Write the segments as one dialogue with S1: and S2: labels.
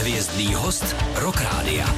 S1: Hvězdný host Rock Rádia.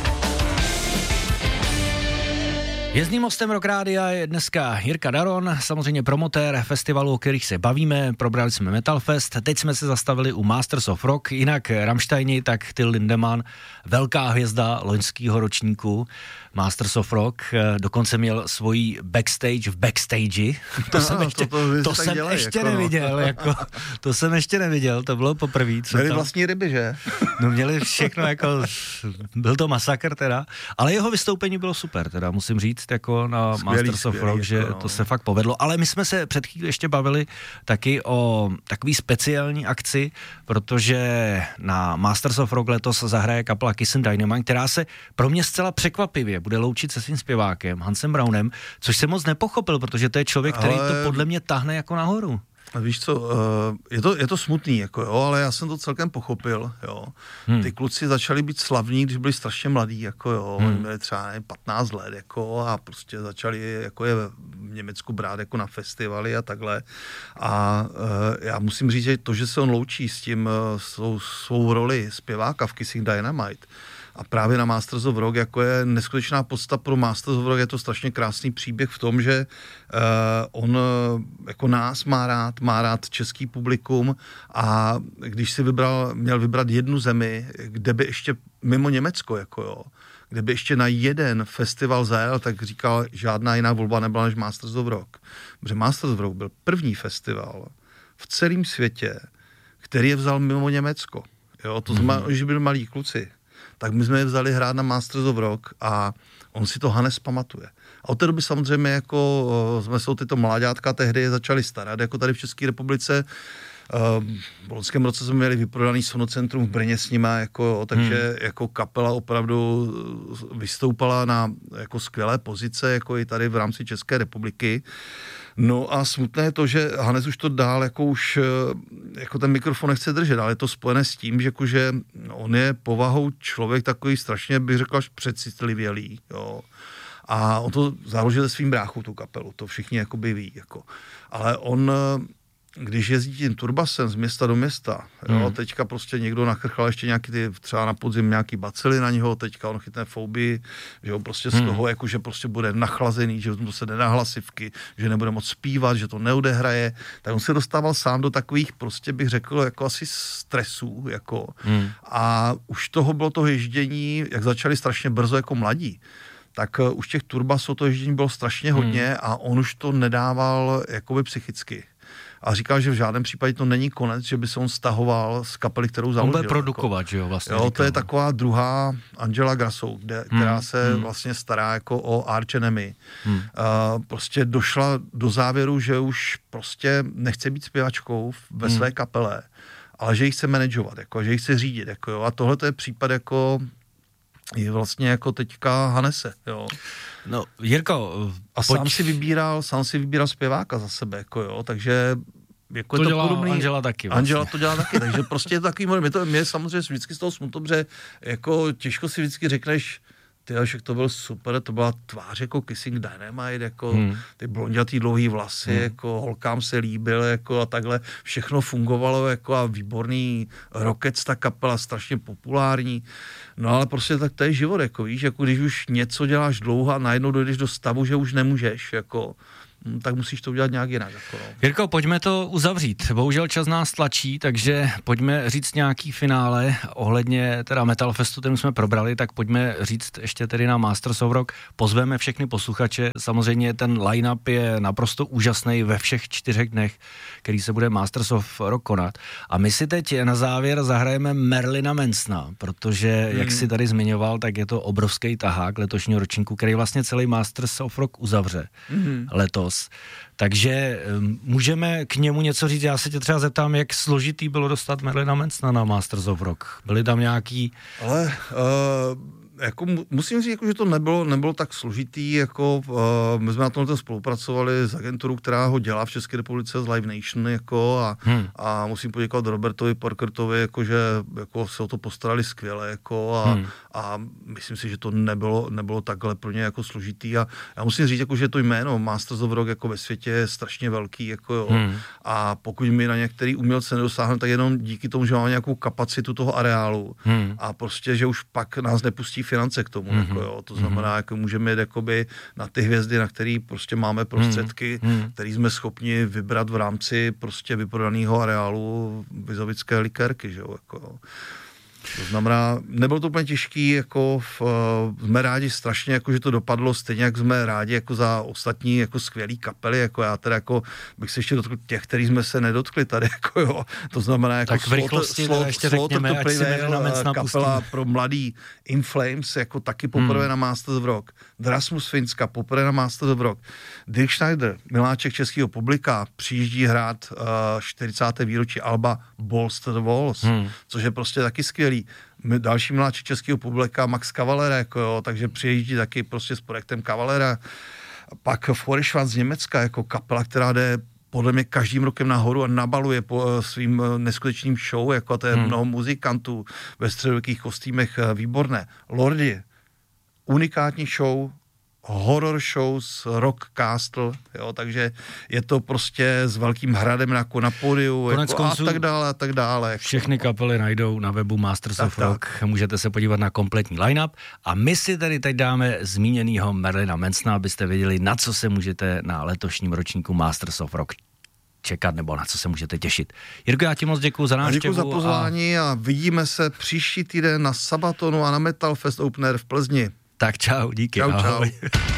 S2: Jezdným hostem Rock Rádia je dneska Jirka Daron, samozřejmě promotér festivalu, o kterých se bavíme. Probrali jsme Metal Fest, teď jsme se zastavili u Masters of Rock, jinak Rammsteini, tak Till Lindemann, velká hvězda loňského ročníku Masters of Rock, dokonce měl svoji backstage v backstage. To jsem ještě neviděl, jako, to jsem ještě neviděl, to bylo poprvé.
S3: Měli vlastní ryby, že?
S2: No měli všechno, jako, byl to masakr teda, ale jeho vystoupení bylo super, teda musím říct, jako na Masters of Rock, že to se fakt povedlo, ale my jsme se před chvíli ještě bavili taky o takový speciální akci, protože na Masters of Rock letos zahraje kapela Kiss and Dynamite, která se pro mě zcela překvapivě bude loučit se svým zpěvákem Hansem Brownem, což jsem moc nepochopil, protože to je člověk, který to podle mě tahne jako nahoru.
S3: A víš co, je to smutný, jako jo, ale já jsem to celkem pochopil, jo. Ty kluci začali být slavní, když byli strašně mladí, jako jo, měli třeba 15 let, jako, a prostě začali jako je v Německu brát jako na festivaly a takhle. A já musím říct, že to, že se on loučí s tím svou roli zpěváka v Kissing Dynamite, a právě na Masters of Rock, jako je neskutečná podsta pro Masters of Rock, je to strašně krásný příběh v tom, že on jako nás má rád český publikum a když si měl vybrat jednu zemi, kde by ještě mimo Německo, jako jo, kde by ještě na jeden festival zajel, tak říkal, žádná jiná volba nebyla než Masters of Rock. Protože Masters of Rock byl první festival v celém světě, který je vzal mimo Německo. Jo, to znamená, že byli malí kluci. Tak my jsme je vzali hrát na Masters of Rock a on si to Hannes pamatuje. A od té doby samozřejmě jako jsme se o tyto mláďátka tehdy začali starat, jako tady v České republice. V loňském roce jsme měli vyprodaný Sonocentrum v Brně s nima, jako, takže jako kapela opravdu vystoupala na jako skvělé pozice, jako i tady v rámci České republiky. No a smutné je to, že Hannes už to dál jako už jako ten mikrofon nechce držet, ale je to spojené s tím, že jakože on je povahou člověk takový strašně, bych řekl, až přecitlivělý, jo. A on to založil se svým bráchou, tu kapelu, to všichni jakoby ví, jako. Ale on, když jezdí tím turbasem z města do města, jo, teďka prostě někdo nachrchal ještě nějaký třeba na podzim nějaký bacily na něho, teďka on chytne fobii, že jo, prostě z toho, jako, že prostě bude nachlazený, že to se nedá hlasivky, že nebude moc zpívat, že to neodehraje, tak on se dostával sám do takových, prostě bych řekl, jako asi stresů, jako. A už bylo toho ježdění, jak začali strašně brzo jako mladí, tak už těch turbasů to ježdění bylo strašně hodně a on už to nedával jakoby psychicky. A říkal, že v žádném případě to není konec, že by se on stahoval z kapely, kterou založil.
S2: On bude produkovat, jako, že jo, vlastně.
S3: Jo, to je taková druhá Angela Grassou, která se vlastně stará jako o Arch Enemy. Prostě došla do závěru, že už prostě nechce být zpěvačkou ve své kapele, ale že ji chce manažovat, jako, že ji chce řídit. Jako, jo. A tohle to je případ jako je vlastně jako teďka Hannese, jo.
S2: No, Jirko,
S3: a sám si vybíral zpěváka za sebe, jako jo, takže jako
S2: to
S3: je to
S2: dělá
S3: podobný.
S2: Angela taky. Vlastně.
S3: Angela to dělá taky, takže prostě je to takový, mě samozřejmě vždycky z toho smutno, protože jako těžko si vždycky řekneš, však to byl super, to byla tvář jako Kissing Dynamite, jako ty blondětý dlouhý vlasy, jako holkám se líbil, jako a takhle všechno fungovalo, jako a výborný Rockets, ta kapela, strašně populární. No ale prostě tak to je život, jako víš, jako když už něco děláš dlouho a najednou dojdeš do stavu, že už nemůžeš, jako tak musíš to udělat nějak jinak. Jako.
S2: Jirko, pojďme to uzavřít. Bohužel čas nás tlačí, takže pojďme říct nějaký finále ohledně teda Metal Festu, ten jsme probrali, tak pojďme říct ještě tedy na Masters of Rock. Pozveme všechny posluchače. Samozřejmě ten line-up je naprosto úžasný ve všech 4 dnech, který se bude Masters of Rock konat. A my si teď na závěr zahrajeme Marilina Mansona, protože, jak si tady zmiňoval, tak je to obrovský tahák letošního ročníku, který vlastně celý Masters of Rock uzavře letos. Takže můžeme k němu něco říct. Já se tě třeba zeptám, jak složitý bylo dostat Marilina Mansona na Masters of Rock. Byly tam nějaký...
S3: Ale jako musím říct, jako, že to nebylo tak složitý, jako my jsme na tomhle spolupracovali s agenturou, která ho dělá v České republice, z Live Nation, jako, a musím poděkovat Robertovi Parkertovi, jako, že jako, se o to postarali skvěle, jako, a myslím si, že to nebylo takhle pro ně jako složitý, a já musím říct, jako, že to jméno Masters of Rock jako ve světě je strašně velký, jako, jo, a pokud my na některý umělce nedosáhneme, tak jenom díky tomu, že máme nějakou kapacitu toho areálu a prostě, že už pak nás nepustí finance k tomu, jako, jo, to znamená, jako můžeme jít jakoby na ty hvězdy, na který prostě máme prostředky, který jsme schopni vybrat v rámci prostě vyprodaného areálu Vizovické likérky, že jo, jako. To znamená, nebylo to úplně těžký, jako jsme rádi strašně, jako, že to dopadlo, stejně jak jsme rádi jako za ostatní jako skvělý kapely, jako já teda jako bych se ještě dotkl těch, který jsme se nedotkli tady, jako jo, to znamená jako
S2: tak v rychlosti ještě řekněme, ať si
S3: kapela pro mladý In Flames, jako taky poprvé na Masters of Rock, Rasmus Finska poprvé na Masters of Rock, Dirk Schneider, miláček českého publika, přijíždí hrát 40. výročí alba Balls to the Walls, což je prostě taky skvělý. Další miláček českého publika Max Cavalera, jako jo, takže přijíždí taky prostě s projektem Cavalera. Pak Feuerschwanz z Německa, jako kapela, která jde podle mě každým rokem nahoru a nabaluje po svým neskutečným show, jako to je mnoho muzikantů ve středověkých kostýmech, výborné. Lordi, unikátní show, horror show z Rock Castle, jo, takže je to prostě s velkým hradem na pódiu, jako a tak dále. Jako.
S2: Všechny kapely najdou na webu Masters of Rock, můžete se podívat na kompletní line-up a my si tady teď dáme zmíněnýho Marilina Mansona, abyste věděli, na co se můžete na letošním ročníku Masters of Rock čekat, nebo na co se můžete těšit. Jirko, já ti moc děkuju za návštěvu.
S3: Děkuju za pozvání a vidíme se příští týden na Sabatonu a na Metal Fest Open Air v Plzni.
S2: Tak čau, díky.
S3: Čau.